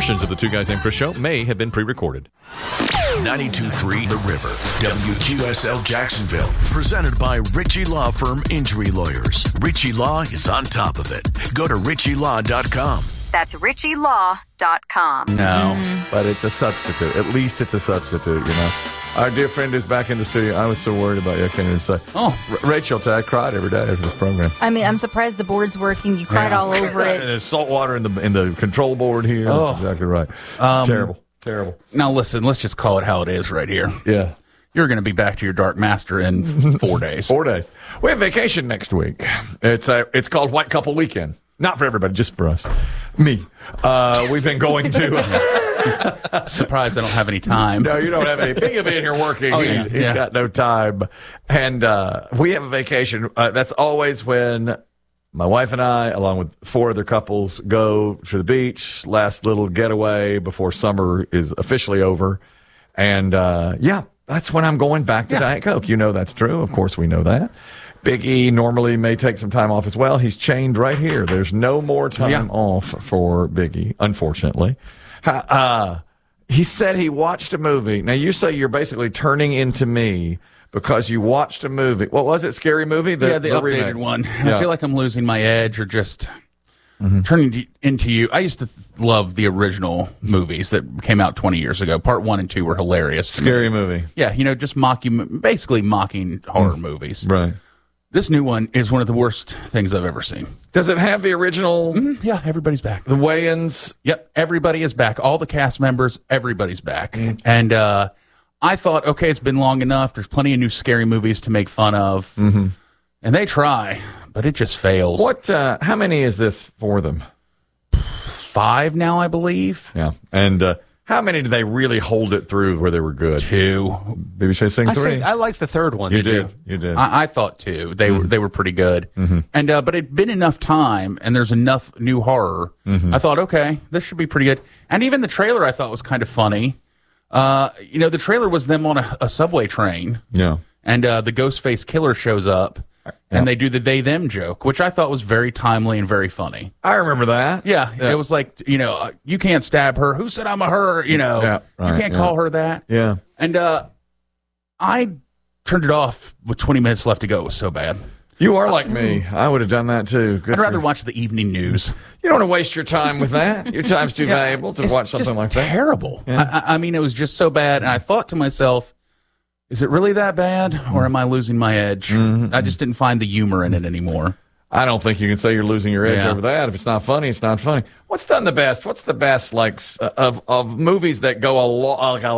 portions of the Two Guys Named Chris show may have been pre-recorded. 92.3 The River, WQSL Jacksonville. Presented by Ritchie Law Firm Injury Lawyers. Ritchie Law is on top of it. Go to ritchielaw.com. That's ritchielaw.com. No, but it's a substitute. At least it's a substitute, you know. Our dear friend is back in the studio. I was so worried about you. I can't even say. Rachel, I cried every day after this program. I mean, I'm surprised the board's working. You cried all over it. There's salt water in the control board here. That's exactly right. Terrible. Now, listen, let's just call it how it is right here. Yeah. You're going to be back to your Dark Master in 4 days. 4 days. We have vacation next week. It's called White Couple Weekend. Not for everybody, just for us. Me. We've been going to... Surprised I don't have any time. No, you don't have any. Big of it here working. He's got no time. And we have a vacation. That's always when my wife and I, along with 4 other couples, go to the beach, last little getaway before summer is officially over. And, that's when I'm going back to Diet Coke. You know that's true. Of course we know that. Big E normally may take some time off as well. He's chained right here. There's no more time off for Big E, unfortunately. He said he watched a movie. Now, you say you're basically turning into me because you watched a movie. What was it? Scary Movie? The updated remake one. Yeah. I feel like I'm losing my edge or just turning into you. I used to love the original movies that came out 20 years ago. Part 1 and 2 were hilarious. Scary Movie. Yeah, just basically mocking horror movies. Right. This new one is one of the worst things I've ever seen. Does it have the original? Yeah, everybody's back. The Wayans? Yep, everybody is back. All the cast members, everybody's back. And I thought, okay, it's been long enough. There's plenty of new scary movies to make fun of. And they try, but it just fails. How many is this for them? 5 now, I believe. Yeah. And how many did they really hold it through where they were good? 2. Maybe should I sing 3? I liked the third one. You did. You did. I thought 2. They were pretty good. And but it'd been enough time, and there's enough new horror. I thought, okay, this should be pretty good. And even the trailer I thought was kind of funny. The trailer was them on a subway train. Yeah. And the Ghostface killer shows up. And they do the they-them joke, which I thought was very timely and very funny. I remember that. Yeah. It was like, you can't stab her. Who said I'm a her? You can't call her that. Yeah. And I turned it off with 20 minutes left to go. It was so bad. You are like me. I would have done that too. I'd rather watch the evening news. You don't want to waste your time with that. Your time's too valuable to watch something like that. It's terrible. Yeah. I mean, it was just so bad. And I thought to myself, is it really that bad, or am I losing my edge? I just didn't find the humor in it anymore. I don't think you can say you're losing your edge over that. If it's not funny, it's not funny. What's done the best? What's the best, of movies that go a